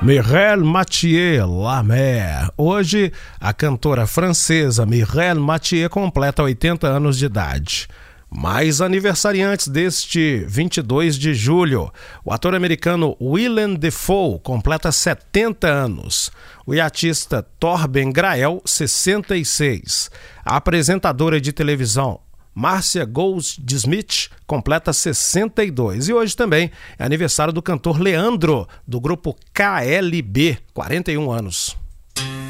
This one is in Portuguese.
Mireille Mathieu, La Mer. Hoje, a cantora francesa Mireille Mathieu completa 80 anos de idade. Mais aniversariantes deste 22 de julho. O ator americano Willem Dafoe completa 70 anos. O iatista Torben Grael, 66. A apresentadora de televisão Márcia Goldsmith completa 62. E hoje também é aniversário do cantor Leandro, do grupo KLB, 41 anos.